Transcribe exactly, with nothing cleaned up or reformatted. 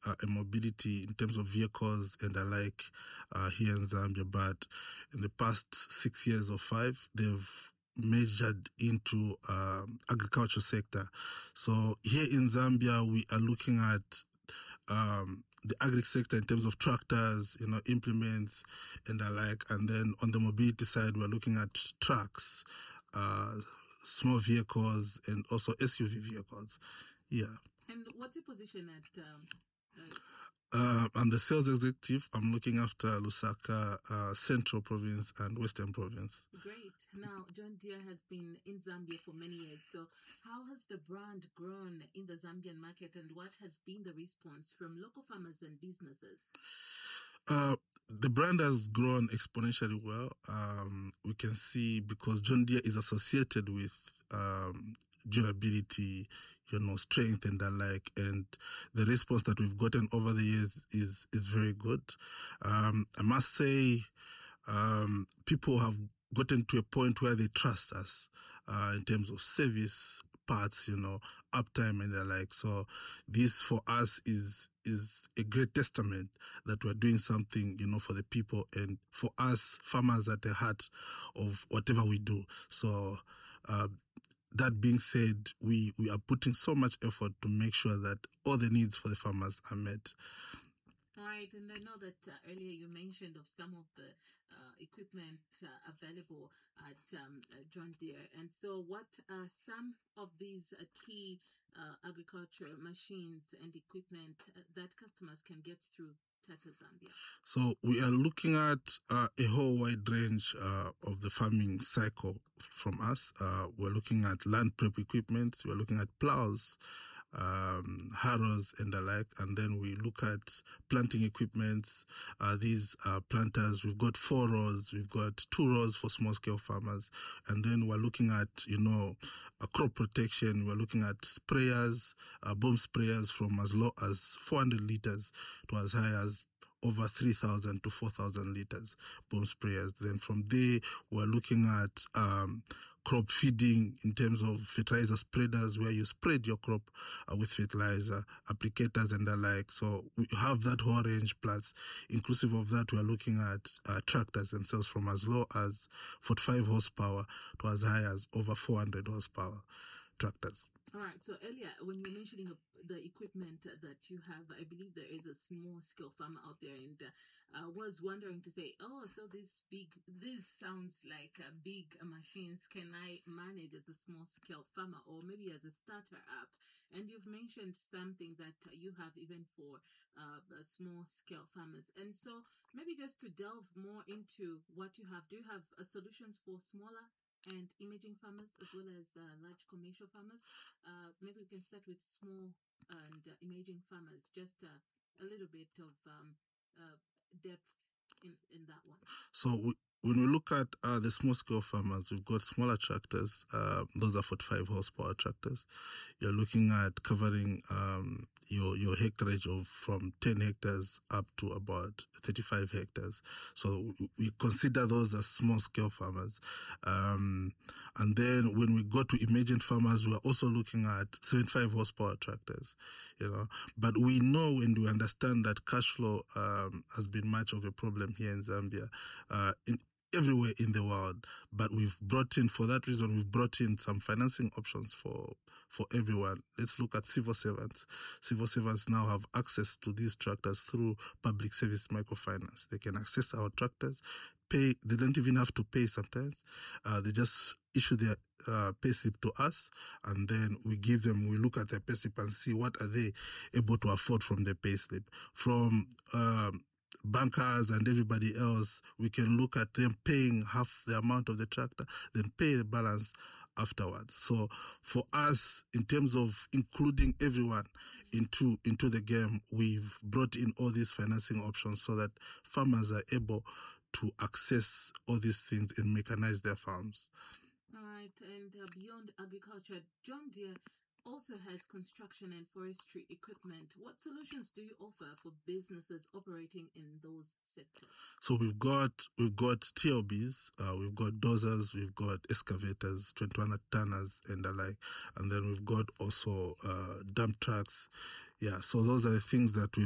uh, a mobility in terms of vehicles and the like uh, here in Zambia, but in the past six years or five, they've measured into um, agriculture sector. So here in Zambia, we are looking at um, the agri sector in terms of tractors, you know, implements and the like. And then on the mobility side, we're looking at trucks, uh, small vehicles, and also S U V vehicles. Yeah. And what's your position at? Um, uh, Uh, I'm the sales executive. I'm looking after Lusaka, uh, Central Province and Western Province. Great. Now, John Deere has been in Zambia for many years. So how has the brand grown in the Zambian market, and what has been the response from local farmers and businesses? Uh, the brand has grown exponentially well. Um, we can see because John Deere is associated with um, durability, you know, strength and the like, and the response that we've gotten over the years is is very good. Um, I must say, um, people have gotten to a point where they trust us uh, in terms of service, parts, you know, uptime and the like. So this for us is is a great testament that we're doing something, you know, for the people and for us farmers at the heart of whatever we do. So uh, that being said, we, we are putting so much effort to make sure that all the needs for the farmers are met. All right, and I know that uh, earlier you mentioned of some of the uh, equipment uh, available at um, uh, John Deere. And so what are some of these uh, key uh, agriculture machines and equipment uh, that customers can get through Tata Zambia? So we are looking at uh, a whole wide range uh, of the farming cycle from us. Uh, we're looking at land prep equipment. We're looking at plows, um, harrows and the like. And then we look at planting equipment. Uh, these uh, planters, we've got four rows. We've got two rows for small scale farmers. And then we're looking at, you know, a crop protection. We're looking at sprayers, uh, boom sprayers from as low as four hundred liters to as high as over three thousand to four thousand liters boom sprayers. Then from there, we're looking at um, crop feeding in terms of fertilizer spreaders, where you spread your crop uh, with fertilizer, applicators and the like. So we have that whole range, plus inclusive of that, we're looking at uh, tractors themselves from as low as forty-five horsepower to as high as over four hundred horsepower tractors. All right. So earlier, when you were mentioning the equipment that you have, I believe there is a small scale farmer out there, and I uh, was wondering to say, oh, so this big, this sounds like uh, big machines. Can I manage as a small scale farmer, or maybe as a starter app? And you've mentioned something that you have even for uh, small scale farmers. And so maybe just to delve more into what you have, do you have uh, solutions for smaller and emerging farmers as well as uh, large commercial farmers? Uh, maybe we can start with small and uh, emerging farmers, just uh, a little bit of um, uh, depth in, in that one. So we, when we look at uh, the small scale farmers, we've got smaller tractors. Uh, those are forty-five horsepower tractors. You're looking at covering um, your your hectareage of from ten hectares up to about thirty-five hectares. So we, we consider those as small scale farmers. Um, and then when we go to emergent farmers, we're also looking at seventy-five horsepower tractors. You know, but we know and we understand that cash flow um, has been much of a problem here in Zambia. Uh, in, everywhere in the world, but we've brought in, for that reason, we've brought in some financing options for for everyone. Let's look at civil servants. Civil servants now have access to these tractors through public service microfinance. They can access our tractors, pay, they don't even have to pay sometimes. Uh, they just issue their uh, pay slip to us, and then we give them, we look at their pay slip and see what are they able to afford from their pay slip. From um, bankers and everybody else, we can look at them paying half the amount of the tractor, then pay the balance afterwards. So for us, in terms of including everyone into into the game, we've brought in all these financing options so that farmers are able to access all these things and mechanize their farms. All right, and uh, beyond agriculture, John Deere also has construction and forestry equipment. What solutions do you offer for businesses operating in those sectors? So we've got we've got T L Bs, uh, we've got dozers, we've got excavators, twenty-one tonners and the like, and then we've got also uh, dump trucks. Yeah, so those are the things that we